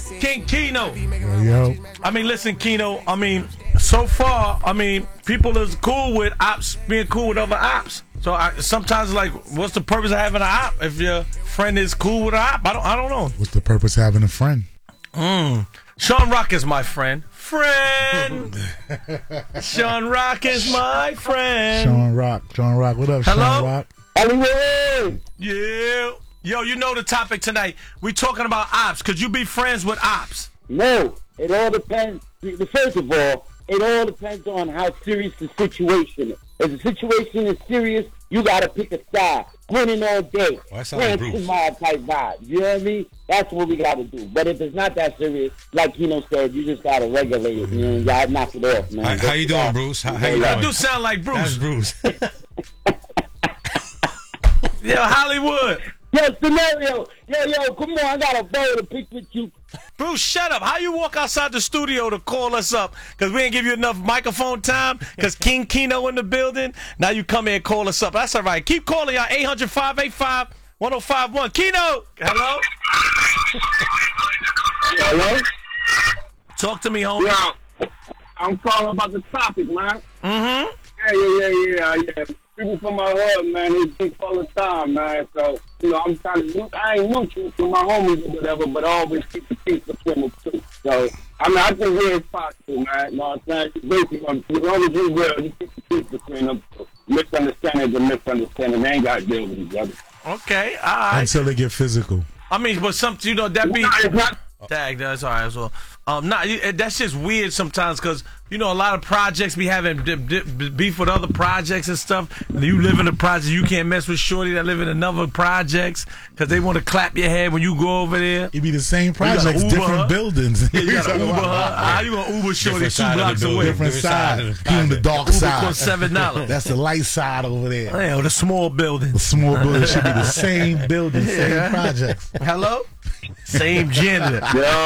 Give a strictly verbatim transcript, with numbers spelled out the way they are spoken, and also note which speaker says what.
Speaker 1: King Keno.
Speaker 2: Yo, yo.
Speaker 1: I mean, listen, Keno. I mean, so far, I mean, people is cool with ops being cool with other ops. So I, sometimes, like, what's the purpose of having an op if your friend is cool with an op? I don't, I don't know.
Speaker 2: What's the purpose of having a friend?
Speaker 1: Mm. Sean Rock is my friend. Friend. Sean Rock is my friend.
Speaker 2: Sean Rock. Sean Rock. What up,
Speaker 1: Hello?
Speaker 2: Sean Rock?
Speaker 3: Hollywood.
Speaker 1: Yeah. Yo, you know the topic tonight. We talking about ops. Could you be friends with ops?
Speaker 3: No, it all depends. First of all, it all depends on how serious the situation is. If the situation is serious, you gotta pick a side. Winning all day.
Speaker 4: Well, that sounds like Bruce.
Speaker 3: Mob type vibe. You know what I mean? That's what we gotta do. But if it's not that serious, like Keno said, you just gotta regulate it. You know, you gotta knock it off, man.
Speaker 4: How, how you doing, Bruce? How, how you
Speaker 1: That
Speaker 4: doing?
Speaker 1: do sound like
Speaker 4: That's
Speaker 1: Bruce.
Speaker 4: Bruce.
Speaker 1: Yo, Hollywood.
Speaker 3: Yo, scenario. Yo, yo, come on. I got a bow to pick with you.
Speaker 1: Bruce, shut up. How you walk outside the studio to call us up? Because we didn't give you enough microphone time? Because King Keno in the building? Now you come here and call us up. That's all right. Keep calling y'all. eight hundred, five eight five, one oh five one. Keno! Hello?
Speaker 3: Hello?
Speaker 1: Talk to me, homie.
Speaker 5: Yo, I'm calling about the topic, man.
Speaker 1: Mm-hmm.
Speaker 5: Yeah, yeah, yeah, yeah, yeah. People from my hood, man, they think all the time, man. So, you know, I'm trying to, I ain't neutral to my homies or whatever, but I always keep the peace between them, too. So, I mean, I think we're possible, man. You know what I'm saying? Basically, as long as you real, you keep the peace between them. Misunderstanding is a misunderstanding. They ain't got to deal with each other.
Speaker 1: Okay, all right.
Speaker 2: Until they get physical.
Speaker 1: I mean, but some, you know, that be...
Speaker 5: Nah, it's not-
Speaker 1: Tag, that's all right. So, um, nah, that's just weird sometimes because you know a lot of projects be having d- d- beef with other projects and stuff. You live in a project, you can't mess with shorty that live in another projects because they want to clap your head when you go over there.
Speaker 2: It be the same
Speaker 1: gotta
Speaker 2: projects,
Speaker 1: Uber
Speaker 2: different
Speaker 1: her.
Speaker 2: buildings.
Speaker 1: Yeah, you gotta Uber her. How you gonna Uber shorty
Speaker 4: Different
Speaker 1: two
Speaker 4: side of the
Speaker 1: blocks
Speaker 4: building.
Speaker 1: away?
Speaker 2: Different
Speaker 4: Different side
Speaker 2: side.
Speaker 4: of the
Speaker 2: He on the dark
Speaker 1: Uber
Speaker 2: side.
Speaker 1: costs seven dollars.
Speaker 2: That's the light side over there.
Speaker 1: Yeah, the small building.
Speaker 2: The small building should be the same building, same projects.
Speaker 1: Hello, same gender.
Speaker 5: Yo.